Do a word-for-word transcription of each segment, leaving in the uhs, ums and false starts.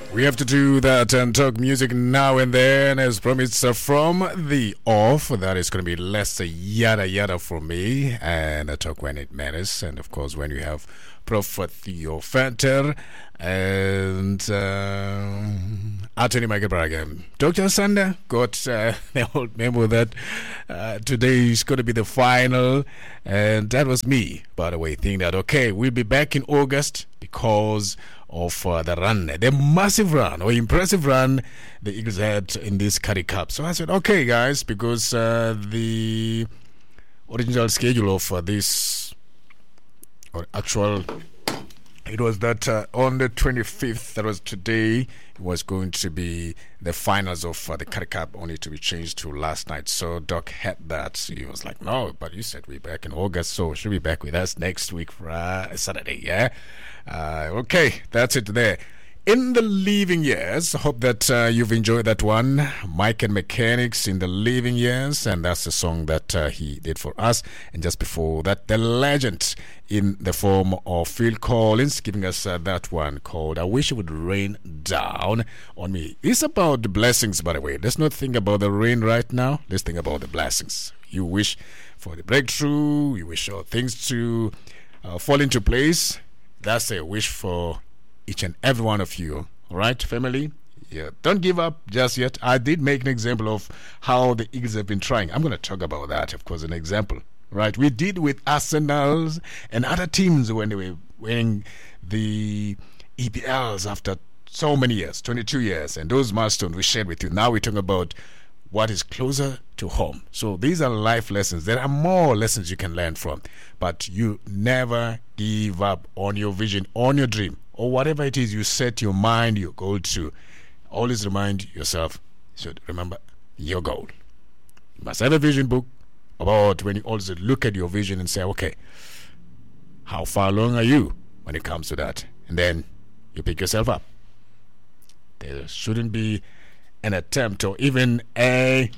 We have to do that and talk music now and then, as promised uh, from the off. That is going to be less yada yada for me, and I talk when it matters. And of course, when you have Prophet Theo Fenter and uh, Attorney Michael Baragam. Doctor Sander got uh, the old memo that uh, today is going to be the final, and that was me, by the way, thinking that, okay, we'll be back in August because of uh, the run, the massive run or impressive run the Eagles had in this Currie Cup. So I said, okay, guys, because uh, the original schedule of uh, this, or actual, it was that uh, on the twenty-fifth, that was today, it was going to be the finals of uh, the Currie Cup, only to be changed to last night. So Doc had that. He was like, no, but you said we're back in August, so she'll be back with us next week for uh, Saturday, yeah? Uh, okay, that's it there. In the Leaving Years, I hope that uh, you've enjoyed that one. Mike and Mechanics in the Leaving Years, and that's the song that uh, he did for us. And just before that, the legend in the form of Phil Collins giving us uh, that one called I Wish It Would Rain Down on Me. It's about the blessings, by the way. Let's not think about the rain right now. Let's think about the blessings. You wish for the breakthrough. You wish all things to uh, fall into place. That's a wish for each and every one of you. All right, family? Yeah, don't give up just yet. I did make an example of how the Eagles have been trying. I'm going to talk about that, of course, an example. Right? We did with Arsenal and other teams when they were winning the E P Ls after so many years, twenty-two years, and those milestones we shared with you. Now we're talking about what is closer to home. So these are life lessons. There are more lessons you can learn from, but you never give up on your vision, on your dream, or whatever it is you set your mind, your goal to. Always remind yourself, so remember your goal. You must have a vision book about when you also look at your vision and say, okay, how far along are you when it comes to that? And then you pick yourself up. There shouldn't be an attempt or even a,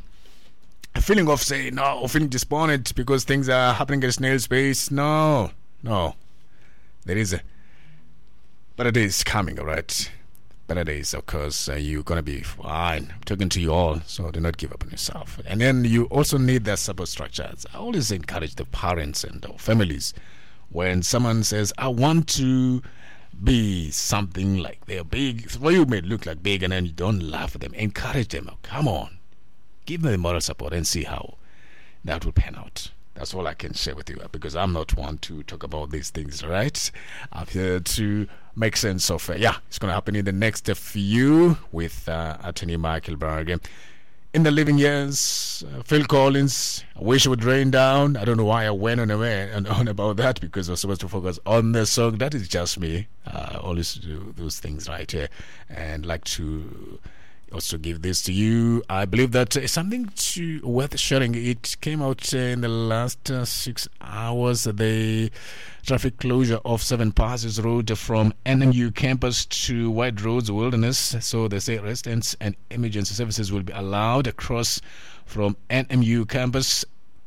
a feeling of saying no, or feeling disappointed because things are happening at a snail's pace. No, no. There is a better days coming, all right? Better days, of course. Uh, you're going to be fine. I'm talking to you all, so do not give up on yourself. And then you also need that support structure. I always encourage the parents and the families when someone says, I want to be something like they're big. Well, you may look like big and then you don't laugh at them. Encourage them. Oh, come on. Give them the moral support and see how that will pan out. That's all I can share with you because I'm not one to talk about these things, right? I'm here to make sense of, uh, yeah, it's going to happen in the next few with uh, Attorney Michael Baragam. In the Living Years, uh, Phil Collins, I Wish It Would Rain Down. I don't know why I went on, away and on about that because I was supposed to focus on the song. That is just me. Uh, I always do those things right here and like to also give this to you. I believe that it's something to, worth sharing. It came out uh, in the last uh, six hours. The traffic closure of Seven Passes Road from N M U campus to White Roads Wilderness. So they say residents and emergency services will be allowed across from N M U campus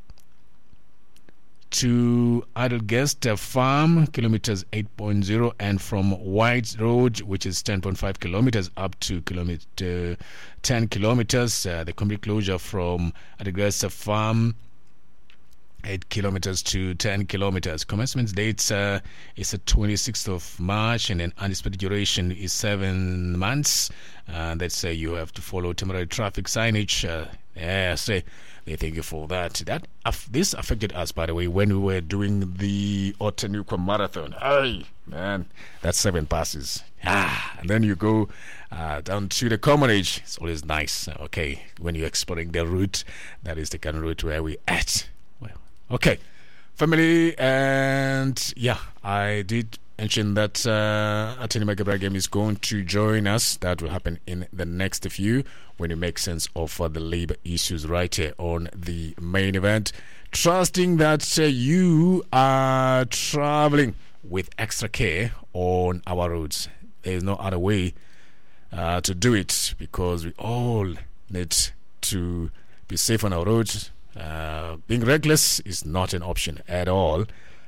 to Idleguest Farm, kilometers eight point zero, and from White Road, which is ten point five kilometers, up to kilometer ten kilometers. Uh, the complete closure from Idleguest Farm, eight kilometers to ten kilometers. Commencement dates uh, is the twenty-sixth of March, and then anticipated duration is seven months. Uh, let's say you have to follow temporary traffic signage. Uh, yeah, say they thank you for that. That af- this affected us, by the way, when we were doing the Otanuka Marathon. Hey, man, that's seven passes. Ah, and then you go uh, down to the Common Age. It's always nice. Okay, when you're exploring the route, that is the kind of route where we at. Well, okay, family, and yeah, I did mention that uh, Attorney Michael Baragam is going to join us. That will happen in the next few when you make sense of uh, the labor issues right here on the main event. Trusting that uh, you are traveling with extra care on our roads. There is no other way uh, to do it because we all need to be safe on our roads. Uh, being reckless is not an option at all.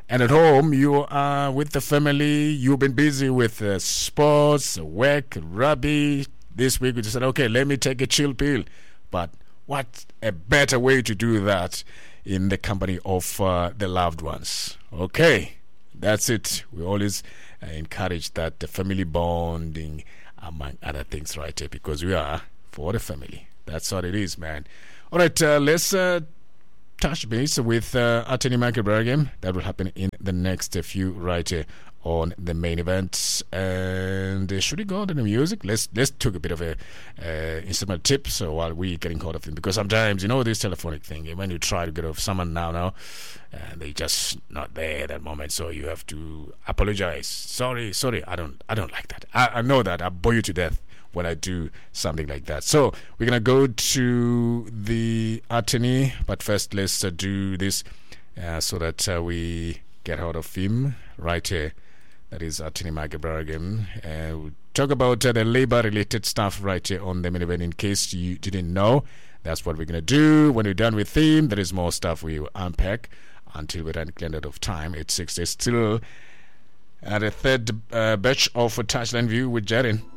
and at home you are with the family, you've been busy with uh, sports, work, rugby. This week you just said, okay, let me take a chill pill. But what a better way to do that in the company of uh, the loved ones. Okay, that's it. We always uh, encourage that the family bonding, among other things, right here, because we are for the family. That's what it is, man. All right, uh, let's uh, touch base with uh, Attorney Michael Baragem. That will happen in the next uh, few right here on the main event. And uh, should we go to the music? Let's let's take a bit of a uh, instrumental tip so while we getting caught up in, because sometimes you know this telephonic thing, when you try to get off someone now now and they just not there at that moment, so you have to apologize. Sorry, sorry, I don't I don't like that. I, I know that I bore you to death when I do something like that. So we're gonna go to the attorney, but first let's uh, do this uh, so that uh, we get out of him right here. That is Attorney Michael Baragem. Uh, we'll talk about uh, the labor-related stuff right here on the main event. In case you didn't know, that's what we're gonna do. When we're done with him, there is more stuff we will unpack until we run clear out of time. It's six days still at a third uh, batch of Touchline View with Jaren.